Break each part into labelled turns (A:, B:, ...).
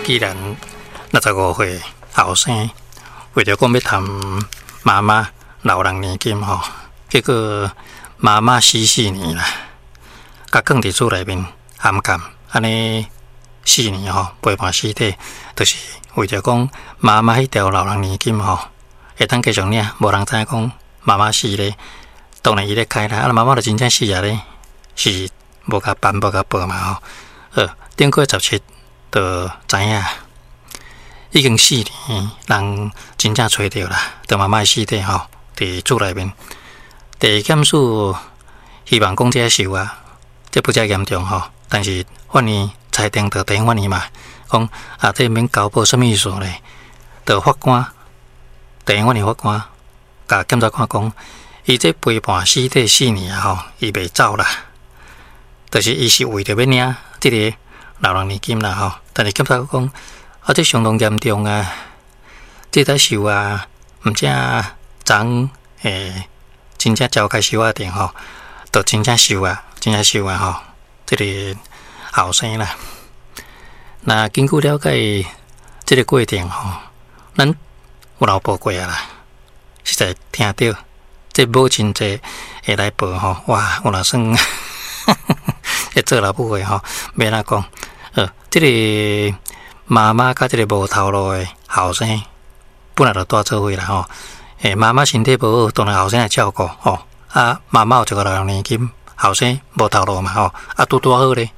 A: 既然65岁后生，为着讲要谈妈妈老人年金吼，结果妈妈死4年啦，甲放伫厝内面含甘，安尼4年吼陪伴尸体，就是为着讲妈妈迄条老人年金吼，会当继续领，无人知影讲妈妈死咧。当然伊咧开啦，啊妈妈就真正死啊咧，是无甲办无甲报嘛吼。顶过17就知影，已经4年，人真正找着啦，就妈妈的尸体吼，伫厝内面。第二件事，希望讲这事啊，这不遮严重吼，但是法院裁定就第一法院嘛，讲这免交保什么意思咧？就法官第一法院法官甲检察官讲，伊这陪伴尸体4年吼，伊袂走啦，就是伊是为着要领这个老人年金啦吼。但是检察官讲，这相当严重啊，这在受啊，毋只昨真正召开司法庭吼，就真正受啊吼，这个后生啦。那根据了解，这个过程吼，咱有老报过啊啦，实在听到这无真济会来报吼，哇，有若算会做老母的吼，要哪讲？这个妈妈甲这个无头路的后生，本来就带做伙啦吼。妈妈身体无好，当然后生来照顾吼。妈妈有一个老人年金，后生无头路嘛吼，拄好咧。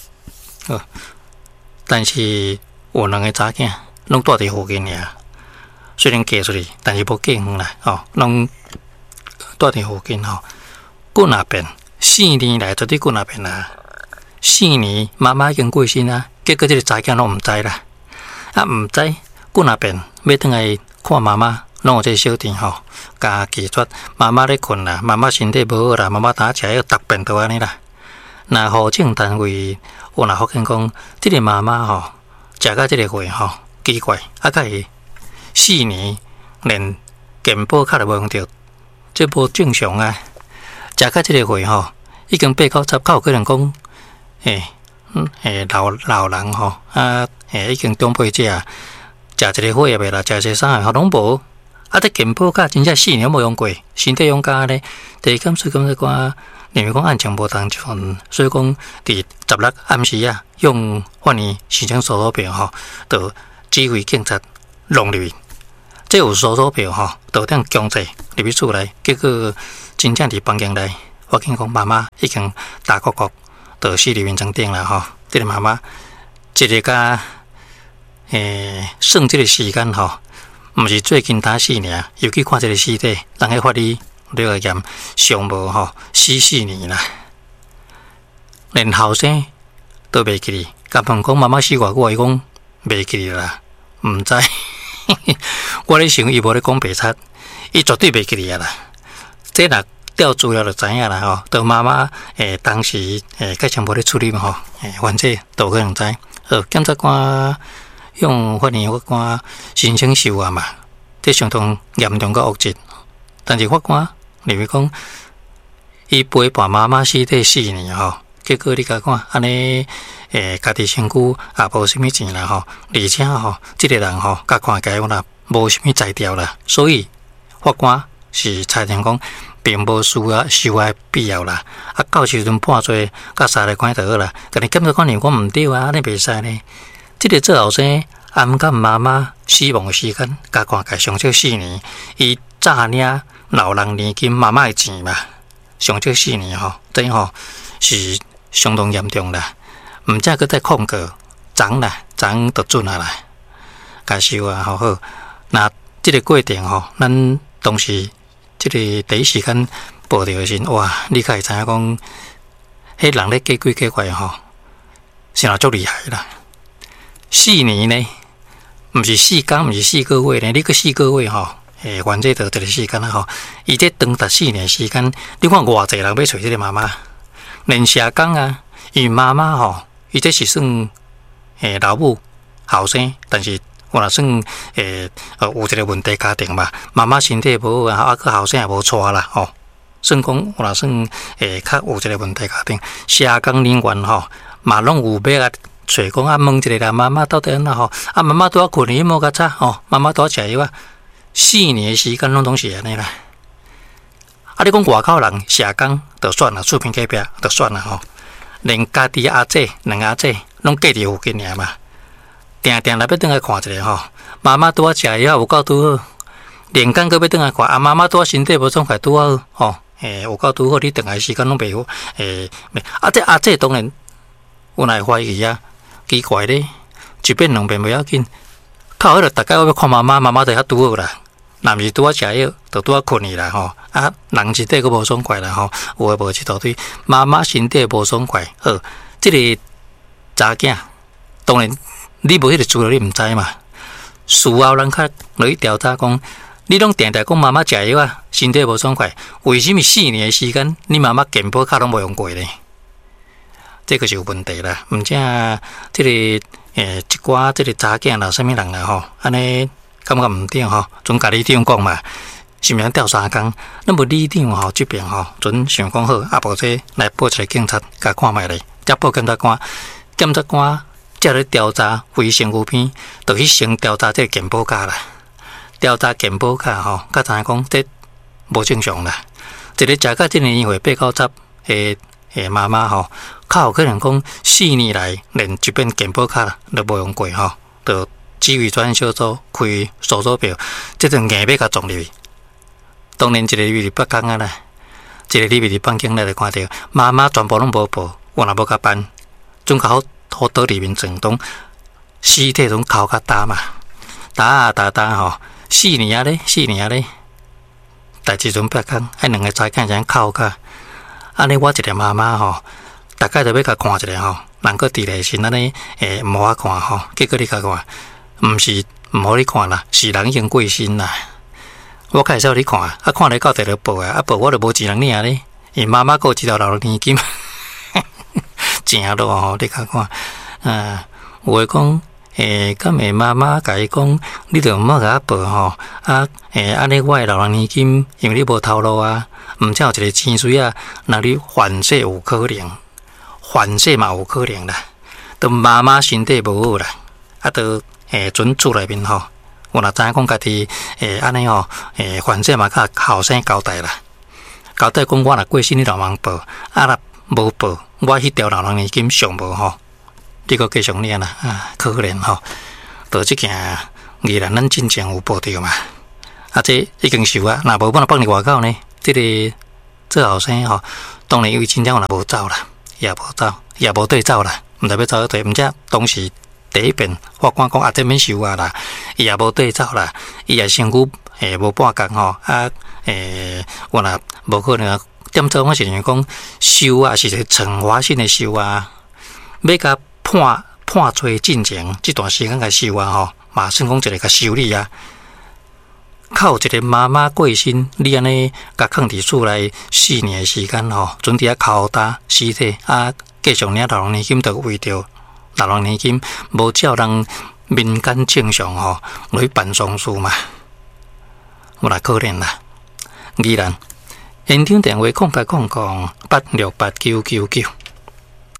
A: 但是有2个查囝，拢住伫附近尔，虽然嫁出去，但是无嫁远啦吼，拢住伫附近吼。过那边4年来绝对过那边啦，4年妈妈已经过身啊，结果这个查囝拢毋知啦，毋知过那边要倒来看妈妈。拢有这小弟吼，加记出妈妈咧困啦，妈妈身体无好啦，妈妈打起来要突变到安尼啦。那户政单位有若发现讲，这个妈妈吼，食到这个岁吼，奇怪，甲伊4年连健保卡都无用着，这无正常啊！食到这个岁吼，已经8到10，有可能讲，老人吼，已经长辈者食一个火也袂啦，食一个啥吼拢无。这健保卡真正4年无用过，身体用假咧。第二件事咁讲，因为讲案情无同款，所以讲伫16暗时啊，用法院申请搜索票吼，就指挥警察弄入去。这有搜索票吼，就当强制入去厝内。结果真正伫房间内，发现讲妈妈已经大国就死入眠床顶啦吼。这个妈妈一个甲算这个时间吼。毋是最近打死尔，尤其看这个尸体，人喺法律了个验上无吼死4年啦，连后生都袂记哩。甲问讲妈妈死偌久，伊讲袂记哩啦，毋知。我咧想伊无咧讲白贼，伊绝对袂记哩啊啦。这若调资料就知影啦吼。到妈妈当时介像无咧处理嘛吼，反正都可能知。检察官。用法院法官申请收案嘛，这相当严重个恶质。但是法官认为讲，伊陪伴妈妈尸体4年吼，结果你甲看安尼，家己身躯也无啥物钱啦吼，而且吼，这个人吼，甲看起来啦，无啥物才调啦，所以法官是裁定讲，并无需要收案必要啦。到时阵判罪，甲3个关就好啦。但是检察官认为讲毋对啊，安尼袂使呢。这个做后生暗甲妈妈死亡的时间，加看起上少4年，伊诈领老人年金妈妈的钱嘛，上少4年吼，这吼是相当严重啦。毋则搁再控告，昨就准啊啦，加收啊好好。那这个过程吼，咱当时这个第一时间报道的时，哇，你可会知影讲，迄人咧假鬼假怪吼，是若足厉害啦。4年呢，毋是4天，毋是4个月呢，你个4个月吼，反正就这个时间啦吼。伊这长达4年时间，你看偌济人要找这个妈妈，连社工啊，伊妈妈吼，伊这是算老母后生，但是我若算有一个问题家庭嘛，妈妈身体无好啊，个后生也无娶啦吼。算讲我若算较有一个问题家庭，社工人员吼嘛拢有要找讲啊，问一个啦，妈妈到底安怎吼？啊，妈妈拄啊困，伊莫甲早吼，妈妈拄啊食药啊，4年的时间拢是安尼啦。啊，你讲外口人下工就算啦，厝边隔壁就算啦吼，连家己阿姐、两个阿姐拢隔伫附近尔嘛，定定来要转来看一下吼。妈妈拄啊食药有够拄好，连工搁要转来看，啊，妈妈拄啊身体无爽快拄啊好吼，有够拄好，你转来时间拢袂好，啊，这阿姐当然有来怀疑啊。奇怪咧，一遍两遍不要紧，靠迄个大概我要看妈妈，妈妈就遐拄好啦。若毋是拄啊食药，就拄啊困去啦吼。啊，人身体佫无爽快啦吼，有诶无一大堆。妈妈身体无爽快，好，即个查囝，当然你无迄个资料，你毋知嘛。事后人较落去调查讲，你拢定定讲妈妈食药啊，身体无爽快，为什么4年诶时间，你妈妈健保卡拢无用过呢？这个是有问题啦，毋正这个一寡这个查囝啦，啥物人啦吼，安尼感觉毋对吼，准甲里长讲嘛，是毋是调3工？那么里长吼这边吼，准想讲好，啊无这来报一个警察，甲看卖咧，才报检察官，检察官才咧调查卫生务片，就去先调查这个健保卡啦，调查健保卡吼，甲知影讲这无正常啦，一个食到这个年岁8、9、10妈妈吼。较有可能讲4年来连一遍健保卡都无用过吼，就指挥专小组开搜索票，即阵硬要甲撞入去。当然一个礼拜8工啊啦，一个礼拜日放警来就看到妈妈全部拢无报，我若无甲办，总较好倒里面整栋尸体拢敲甲打嘛，打吼，4年啊咧，代志阵8工，迄两个查囝先敲甲，安尼我一个妈妈吼。大概就要甲看一下吼，人个伫咧是安尼毋好看吼，结果你甲看，毋是毋好你看啦，是人已经过身啦。我介绍你看，啊看咧到第二报啊，报我就无钱人领咧，伊妈妈有一条老年金，正咯吼，你甲看，有诶讲，敢会妈妈甲伊讲，你着毋好甲我报吼，安尼我诶老年金，因为你无头路啊，毋则有一个钱水啊，若你反省有可能。反省嘛有可能啦，都妈妈身体无好啦，啊，都准厝内面吼，我若知影讲家己安尼吼，反省嘛甲后生交代啦，交代讲我若过身你老忙报，啊若无报，我迄条老人年金上无吼，你个继续领啦，啊，可怜吼，到即件既然咱真正有报着嘛，啊，这已经收啊，若无本来放伫外口呢，这后生吼，当然因为真正我若无走啦。也无对走啦，毋知要走对，毋则当时第一遍法官讲啊，这免收啊啦，伊也无对走啦，伊也身躯无半工吼，我若无可能点做我是讲收啊，是一个惩罚性的收啊，要甲判罪进前这段时间甲收啊吼，嘛算讲一个甲修理啊。靠一个妈妈过身，你安尼甲放伫厝内4年的时间吼，准伫遐敲打尸体啊，继续领老年金，就为着老年金无照人民间正常吼来办丧事嘛，有啦可怜啦。依然现场电话0800868999。